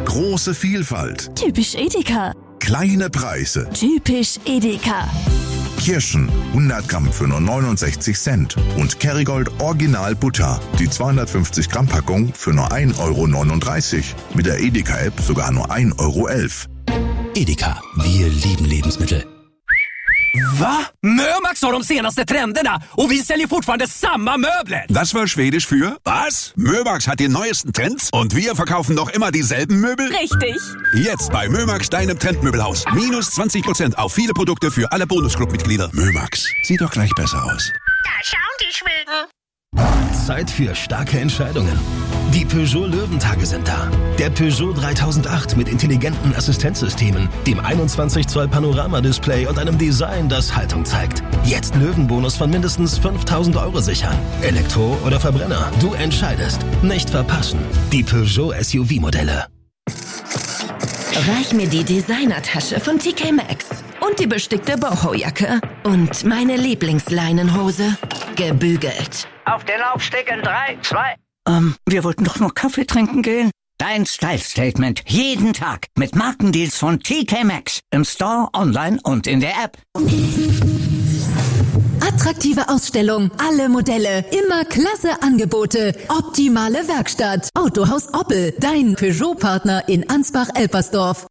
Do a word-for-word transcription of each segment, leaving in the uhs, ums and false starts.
Große Vielfalt. Typisch Edeka. Kleine Preise. Typisch Edeka. Kirschen hundert Gramm für nur neunundsechzig Cent und Kerrygold Original Butter, die zweihundertfünfzig Gramm Packung für nur ein Euro neununddreißig. Mit der Edeka-App sogar nur ein Euro elf. Edeka, wir lieben Lebensmittel. Va? Mömax har de senaste trenderna och vi säljer fortfarande samma möbler. Das war Schwedisch für was? Mömax hat die neuesten Trends und wir verkaufen noch immer dieselben Möbel? Richtig. Jetzt bei Mömax, deinem Trendmöbelhaus. Minus zwanzig Prozent auf viele Produkte für alle Bonusclub-Mitglieder. Mömax, sieht doch gleich besser aus. Da schauen die Schweden. Zeit für starke Entscheidungen. Die Peugeot Löwentage sind da. Der Peugeot dreitausendacht mit intelligenten Assistenzsystemen, dem einundzwanzig Zoll Panoramadisplay und einem Design, das Haltung zeigt. Jetzt Löwenbonus von mindestens fünftausend Euro sichern. Elektro oder Verbrenner, du entscheidest. Nicht verpassen. Die Peugeot S U V-Modelle. Reich mir die Designertasche von T K Maxx und die bestickte Boho-Jacke und meine Lieblingsleinenhose. Gebügelt. Auf den Laufsteg in drei, zwei. Ähm, wir wollten doch noch Kaffee trinken gehen. Dein Style-Statement jeden Tag mit Markendeals von T K Maxx. Im Store, online und in der App. Attraktive Ausstellung, alle Modelle, immer klasse Angebote, optimale Werkstatt. Autohaus Oppel, dein Peugeot-Partner in Ansbach-Elpersdorf.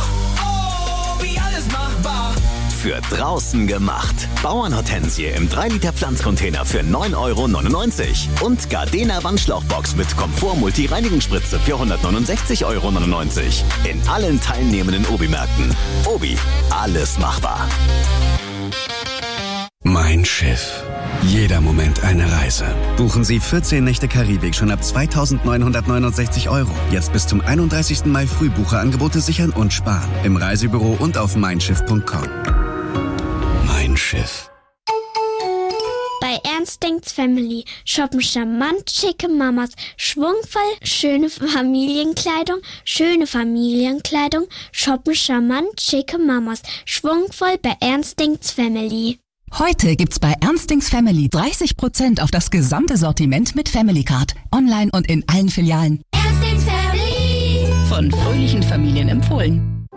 Für draußen gemacht. Bauernhortensie im drei Liter Pflanzcontainer für neun Euro neunundneunzig. Und Gardena Wandschlauchbox mit Komfort-Multi-Reinigungsspritze für hundertneunundsechzig Euro neunundneunzig. In allen teilnehmenden Obi-Märkten. Obi, alles machbar. Mein Schiff. Jeder Moment eine Reise. Buchen Sie vierzehn Nächte Karibik schon ab zweitausendneunhundertneunundsechzig Euro. Jetzt bis zum einunddreißigsten Mai Frühbucherangebote sichern und sparen. Im Reisebüro und auf mein schiff punkt com. Mein Schiff. Bei Ernst denkt's Family shoppen charmant schicke Mamas, schwungvoll schöne Familienkleidung, schöne Familienkleidung, shoppen charmant schicke Mamas, schwungvoll bei Ernst denkt's Family. Heute gibt's bei Ernstings Family dreißig Prozent auf das gesamte Sortiment mit Family Card. Online und in allen Filialen. Ernstings Family. Von fröhlichen Familien empfohlen.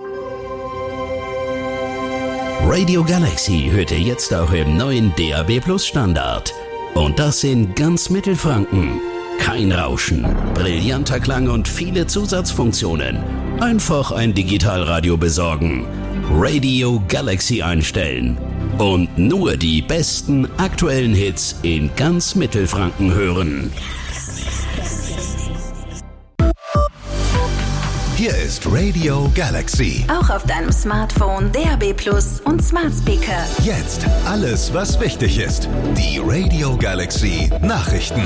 Radio Galaxy hört ihr jetzt auch im neuen D A B Plus Standard. Und das in ganz Mittelfranken. Kein Rauschen, brillanter Klang und viele Zusatzfunktionen. Einfach ein Digitalradio besorgen. Radio Galaxy einstellen. Und nur die besten aktuellen Hits in ganz Mittelfranken hören. Hier ist Radio Galaxy. Auch auf deinem Smartphone, D A B Plus und Smart Speaker. Jetzt alles, was wichtig ist. Die Radio Galaxy Nachrichten.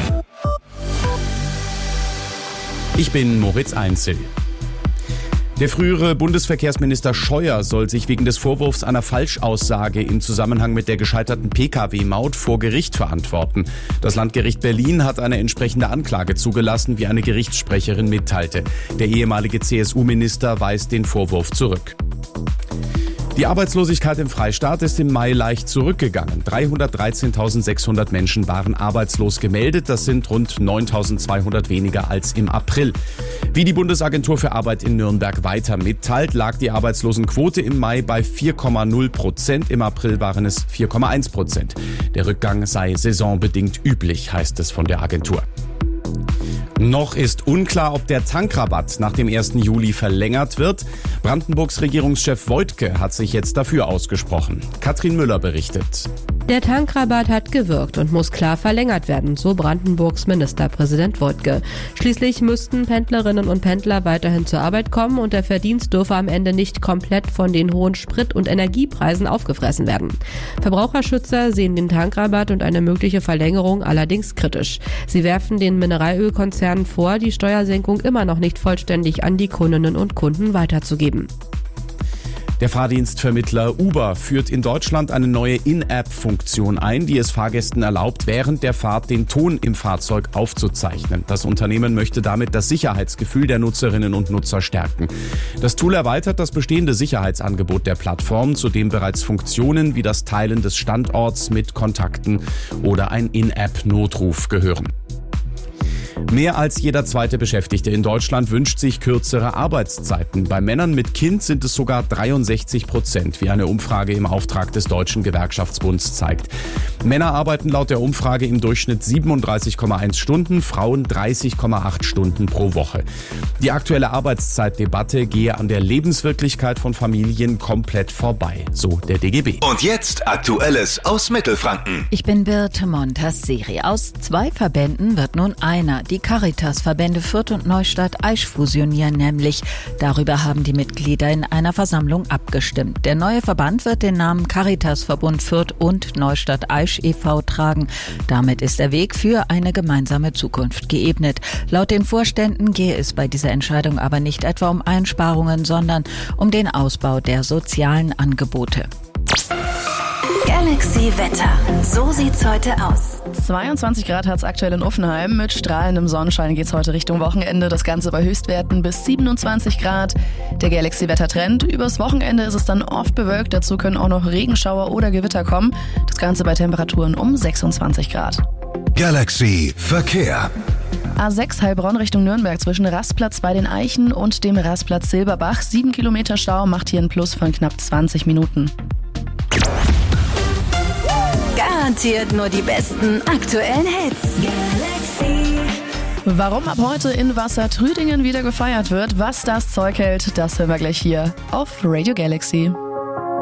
Ich bin Moritz Einzel. Der frühere Bundesverkehrsminister Scheuer soll sich wegen des Vorwurfs einer Falschaussage im Zusammenhang mit der gescheiterten P K W-Maut vor Gericht verantworten. Das Landgericht Berlin hat eine entsprechende Anklage zugelassen, wie eine Gerichtssprecherin mitteilte. Der ehemalige C S U-Minister weist den Vorwurf zurück. Die Arbeitslosigkeit im Freistaat ist im Mai leicht zurückgegangen. dreihundertdreizehntausendsechshundert Menschen waren arbeitslos gemeldet. Das sind rund neuntausendzweihundert weniger als im April. Wie die Bundesagentur für Arbeit in Nürnberg weiter mitteilt, lag die Arbeitslosenquote im Mai bei vier Komma null Prozent. Im April waren es vier Komma eins Prozent. Der Rückgang sei saisonbedingt üblich, heißt es von der Agentur. Noch ist unklar, ob der Tankrabatt nach dem ersten Juli verlängert wird. Brandenburgs Regierungschef Woidke hat sich jetzt dafür ausgesprochen. Katrin Müller berichtet. Der Tankrabatt hat gewirkt und muss klar verlängert werden, so Brandenburgs Ministerpräsident Woidke. Schließlich müssten Pendlerinnen und Pendler weiterhin zur Arbeit kommen und der Verdienst dürfe am Ende nicht komplett von den hohen Sprit- und Energiepreisen aufgefressen werden. Verbraucherschützer sehen den Tankrabatt und eine mögliche Verlängerung allerdings kritisch. Sie werfen den Mineralölkonzernen vor, die Steuersenkung immer noch nicht vollständig an die Kundinnen und Kunden weiterzugeben. Der Fahrdienstvermittler Uber führt in Deutschland eine neue In-App-Funktion ein, die es Fahrgästen erlaubt, während der Fahrt den Ton im Fahrzeug aufzuzeichnen. Das Unternehmen möchte damit das Sicherheitsgefühl der Nutzerinnen und Nutzer stärken. Das Tool erweitert das bestehende Sicherheitsangebot der Plattform, zu dem bereits Funktionen wie das Teilen des Standorts mit Kontakten oder ein In-App-Notruf gehören. Mehr als jeder zweite Beschäftigte in Deutschland wünscht sich kürzere Arbeitszeiten. Bei Männern mit Kind sind es sogar dreiundsechzig Prozent, wie eine Umfrage im Auftrag des Deutschen Gewerkschaftsbunds zeigt. Männer arbeiten laut der Umfrage im Durchschnitt siebenunddreißig Komma eins Stunden, Frauen dreißig Komma acht Stunden pro Woche. Die aktuelle Arbeitszeitdebatte gehe an der Lebenswirklichkeit von Familien komplett vorbei, so der D G B. Und jetzt Aktuelles aus Mittelfranken. Ich bin Birte Montasseri. Aus zwei Verbänden wird nun einer. Die Caritas-Verbände Fürth und Neustadt-Aisch fusionieren nämlich. Darüber haben die Mitglieder in einer Versammlung abgestimmt. Der neue Verband wird den Namen Caritas-Verbund Fürth und Neustadt-Aisch e V tragen. Damit ist der Weg für eine gemeinsame Zukunft geebnet. Laut den Vorständen gehe es bei dieser Entscheidung aber nicht etwa um Einsparungen, sondern um den Ausbau der sozialen Angebote. Galaxy Wetter. So sieht's heute aus. zweiundzwanzig Grad hat's aktuell in Uffenheim. Mit strahlendem Sonnenschein geht's heute Richtung Wochenende. Das Ganze bei Höchstwerten bis siebenundzwanzig Grad. Der Galaxy Wettertrend. Übers Wochenende ist es dann oft bewölkt. Dazu können auch noch Regenschauer oder Gewitter kommen. Das Ganze bei Temperaturen um sechsundzwanzig Grad. Galaxy Verkehr. A sechs Heilbronn Richtung Nürnberg zwischen Rastplatz bei den Eichen und dem Rastplatz Silberbach. Sieben Kilometer Stau macht hier einen Plus von knapp zwanzig Minuten. Garantiert nur die besten aktuellen Hits. Galaxy. Warum ab heute in Wassertrüdingen wieder gefeiert wird, was das Zeug hält, das hören wir gleich hier auf Radio Galaxy.